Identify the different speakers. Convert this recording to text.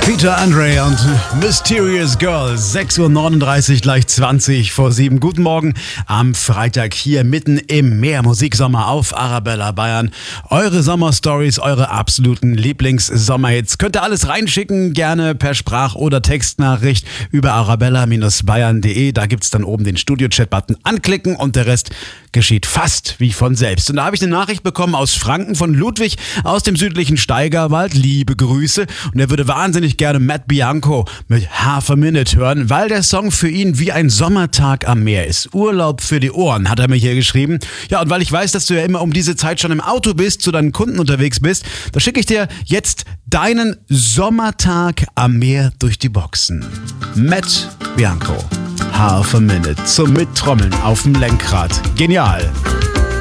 Speaker 1: Peter Andre und Mysterious Girl, 6.39 Uhr, gleich 20 vor 7. Guten Morgen am Freitag hier mitten im Meermusiksommer auf Arabella Bayern. Eure Sommerstories, eure absoluten Lieblings-Sommerhits. Könnt ihr alles reinschicken, gerne per Sprach- oder Textnachricht über arabella-bayern.de. Da gibt's dann oben den Studio-Chat-Button. Anklicken und der Rest geschieht fast wie von selbst. Und da habe ich eine Nachricht bekommen aus Franken von Ludwig aus dem südlichen Steigerwald. Liebe Grüße. Und er würde wahnsinnig gerne Matt Bianco mit Half a Minute hören, weil der Song für ihn wie ein Sommertag am Meer ist. Urlaub für die Ohren, hat er mir hier geschrieben. Ja, und weil ich weiß, dass du ja immer um diese Zeit schon im Auto bist, zu deinen Kunden unterwegs bist, da schicke ich dir jetzt deinen Sommertag am Meer durch die Boxen. Matt Bianco, Half a Minute zum Mittrommeln auf dem Lenkrad. Genial!